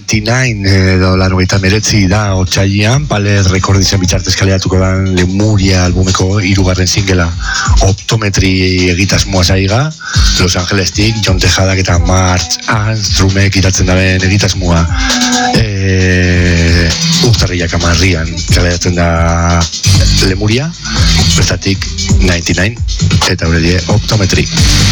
99 edo larogeita meretzi da otxailean, Palez Recordizen bitartez kaleratuko da Lemuria albumeko 3. singela Optometri egitasmoa zaiga, Los Angelestik, John Tejadak eta March Armstronmek iratzen daren egitasmoa urtarrilak 10an kaleratzen da Lemuria, bestatik 99 eta hori Optometri.